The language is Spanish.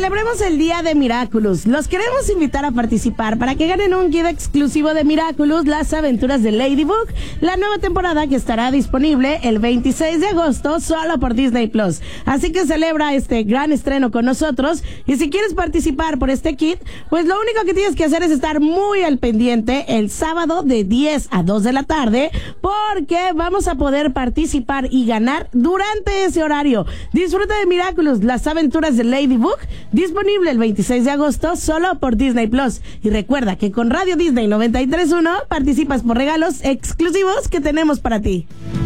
Celebremos el Día de Miraculous. Los queremos invitar a participar para que ganen un guía exclusivo de Miraculous, Las Aventuras de Ladybug, la nueva temporada que estará disponible el 26 de agosto solo por Disney Plus. Así que celebra este gran estreno con nosotros, y si quieres participar por este kit, pues lo único que tienes que hacer es estar muy al pendiente el sábado de 10 a 2 de la tarde, porque vamos a poder participar y ganar durante ese horario. Disfruta de Miraculous, Las Aventuras de Ladybug, disponible el 26 de agosto solo por Disney Plus. Y recuerda que con Radio Disney 93.1 participas por regalos exclusivos que tenemos para ti.